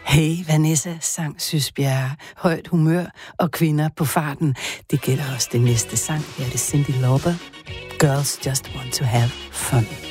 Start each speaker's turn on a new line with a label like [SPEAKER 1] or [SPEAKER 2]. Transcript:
[SPEAKER 1] Hey Vanessa, sang Sysbjerg, højt humør og kvinder på farten. Det gælder også det næste sang. Her er det Cyndi Lauper. Girls Just Want to Have Fun.